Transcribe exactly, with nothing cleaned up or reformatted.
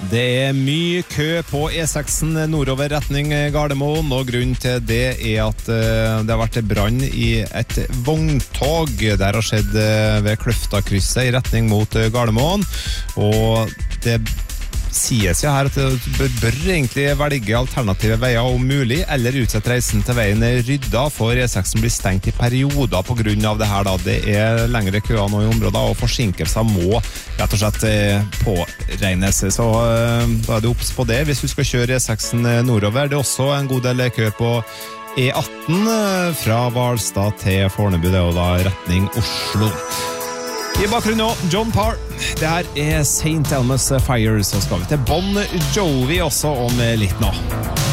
Det er mye kø på E seks nordover retning Gardermoen, og grunnen til det er at det har vært brann i et vogntog. Det har skjedd ved Kløfta-krysset i retning mot Gardermoen, og det sies jo her at du bør, bør egentlig velge alternative veier om mulig, eller utsette reisen til veien rydda, for E seks blir stengt i perioder på grunn av det her. Da. Det er lengre køer nå i området, og forsinkelser må rett og slett påregnes. Så da er det opps på det hvis du skal kjøre E seks nordover. Det er også en god del kø på E atten fra Hvalstad til Fornebu, det er jo da retning Oslo. I bakgrunnen nå, John Parr. Det her er Saint Elmo's Fire, så skal vi til Bon Jovi også om litt nå.